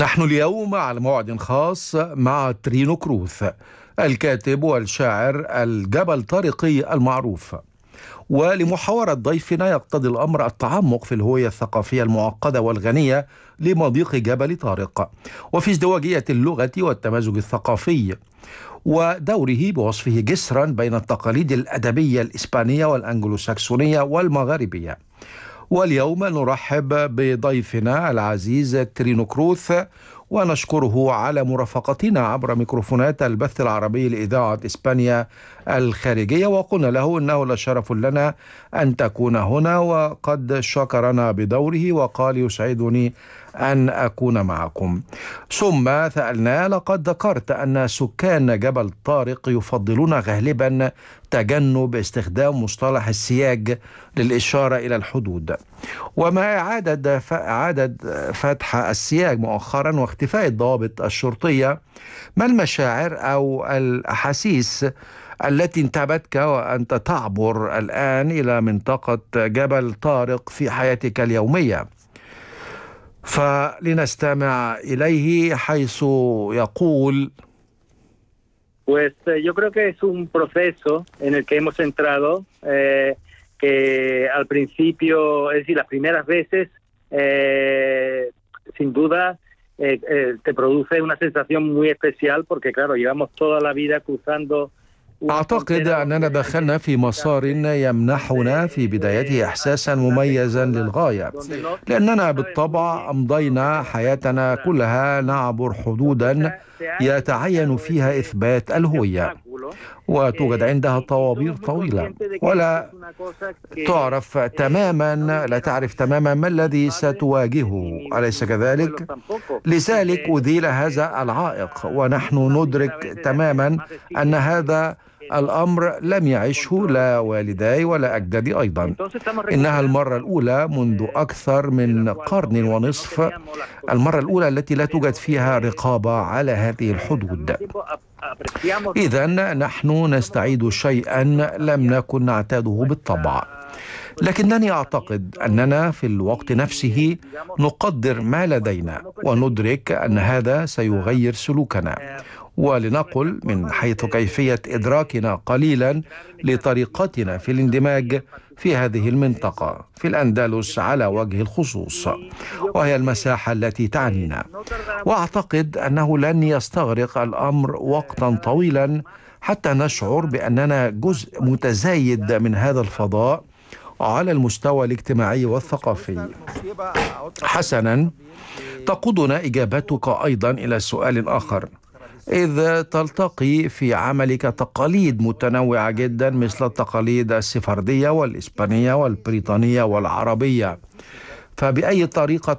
نحن اليوم على موعد خاص مع ترينو كروث، الكاتب والشاعر الجبل طارقي المعروف. ولمحاورة ضيفنا يقتضي الأمر التعمق في الهوية الثقافية المعقدة والغنية لمضيق جبل طارق، وفي ازدواجية اللغة والتمازج الثقافي، ودوره بوصفه جسرا بين التقاليد الأدبية الإسبانية والأنجلوساكسونية والمغاربية. واليوم نرحب بضيفنا العزيز ترينو كروث، ونشكره على مرافقتنا عبر ميكروفونات البث العربي لإذاعة إسبانيا الخارجية، وقلنا له إنه لشرف لنا أن تكون هنا، وقد شكرنا بدوره وقال يسعدني أن أكون معكم. ثم سألنا: لقد ذكرت أن سكان جبل طارق يفضلون غالبا تجنب استخدام مصطلح السياج للإشارة إلى الحدود، ومع إعادة فتح السياج مؤخرا واختفاء الضوابط الشرطية، ما المشاعر أو الأحاسيس التي انتابتك وأنت تعبر الآن إلى منطقة جبل طارق في حياتك اليومية؟ فلنستمع إليه حيث يقول: Pues yo creo que es un proceso en el que hemos entrado, que al principio, es decir, las primeras veces, sin duda, te produce una sensación muy especial porque, claro, llevamos toda la vida cruzando. أعتقد أننا دخلنا في مسار يمنحنا في بدايته إحساسا مميزا للغاية، لأننا بالطبع أمضينا حياتنا كلها نعبر حدودا يتعين فيها إثبات الهوية، وتوجد عندها طوابير طويلة، ولا تعرف تماما، لا تعرف تماما ما الذي ستواجهه، أليس كذلك؟ لذلك أذيل هذا العائق، ونحن ندرك تماما أن هذا الأمر لم يعشه لا والداي ولا أجدادي أيضا. إنها المرة الأولى منذ أكثر من قرن ونصف، المرة الأولى التي لا توجد فيها رقابة على هذه الحدود. إذن نحن نستعيد شيئا لم نكن نعتاده بالطبع، لكنني أعتقد أننا في الوقت نفسه نقدر ما لدينا وندرك أن هذا سيغير سلوكنا. ولنقل من حيث كيفية إدراكنا قليلا لطريقتنا في الاندماج في هذه المنطقة في الأندلس على وجه الخصوص، وهي المساحة التي تعنينا. وأعتقد أنه لن يستغرق الأمر وقتا طويلا حتى نشعر بأننا جزء متزايد من هذا الفضاء على المستوى الاجتماعي والثقافي. حسنا، تقودنا إجابتك أيضا إلى سؤال آخر: إذ تلتقي في عملك تقاليد متنوعة جدا مثل التقاليد السفردية والإسبانية والبريطانية والعربية، فبأي طريقة